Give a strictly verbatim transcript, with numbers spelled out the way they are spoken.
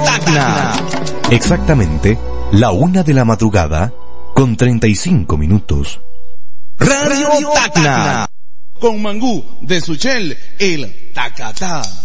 Tacna. Exactamente la una de la madrugada con treinta y cinco minutos. Radio Tacna. Con Mangú de Suchel, el Tacatá.